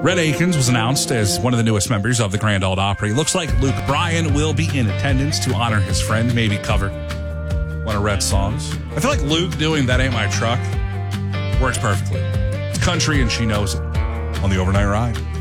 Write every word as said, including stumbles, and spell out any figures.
Rhett Akins was announced as one of the newest members of the Grand Ole Opry. Looks like Luke Bryan will be in attendance to honor his friend, maybe cover one of Rhett's songs. I feel like Luke doing That Ain't My Truck works perfectly. It's country and she knows it on the Overnight Ride.